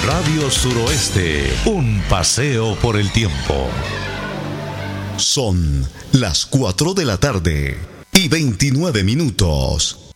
Radio Suroeste, un paseo por el tiempo. Son las 4 de la tarde y 29 minutos.